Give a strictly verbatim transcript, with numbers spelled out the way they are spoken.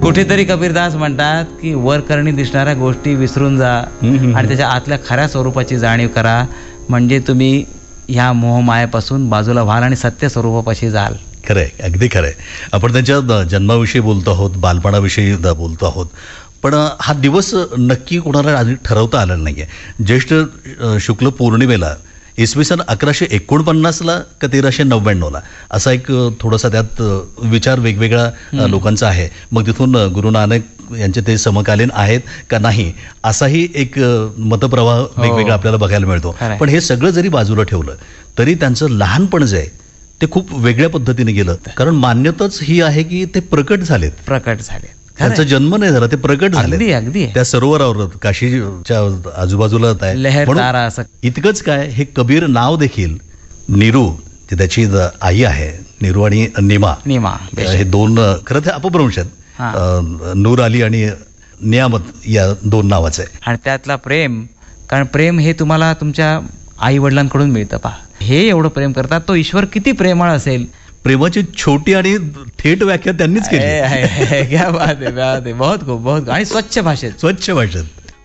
कुठेतरी कबीरदास म्हणतात की वर करणी दिसणाऱ्या गोष्टी विसरून जा आणि त्याच्या आतल्या खऱ्या स्वरूपाची जाणीव करा, म्हणजे तुम्ही ह्या मोहमायापासून बाजूला व्हाल आणि सत्य स्वरूपापाशी जाल. खरंय, अगदी खरंय. आपण त्यांच्या जन्माविषयी बोलतो आहोत, बालपणाविषयी बोलतो आहोत, पण हा दिवस नक्की कोणाला आधी ठरवता आलेला नाहीये. ज्येष्ठ शुक्ल पौर्णिमेला इसवी सन अकराशे एकोणपन्नासला का तेराशे नव्याण्णवला असा एक थोडासा त्यात विचार वेगवेगळ्या लोकांचा आहे. मग तिथून गुरु नानक यांचे ते समकालीन आहेत का नाही असाही एक मतप्रवाह वेगवेगळा आपल्याला बघायला मिळतो. पण हे सगळं जरी बाजूला ठेवलं तरी त्यांचं लहानपण जे आहे ते खूप वेगळ्या पद्धतीने गेलं. कारण मान्यताच ही आहे की ते प्रकट झालेत प्रकट झाले त्यांचा जन्म नाही झाला, ते प्रकट झाले अगदी त्या सरोवरावर काशीच्या आजूबाजूला आहे. इतकंच काय, हे कबीर नाव देखील नीरू जी त्याची आई आहे, नीरू आणि निमा निमा हे दोन खरं ते अपभ्रंश आहेत. नूर अली आणि नियामत या दोन नावाचे आहे. आणि त्यातला प्रेम, कारण प्रेम हे तुम्हाला तुमच्या आई वडिलांकडून मिळतं. पहा, हे एवढं प्रेम करतात, तो ईश्वर किती प्रेमळ असेल. प्रेमाची छोटी आणि थेट व्याख्या त्यांनीच केली. क्या बात आहे, बहुत खूप बहुत आणि स्वच्छ भाषेत स्वच्छ भाषेत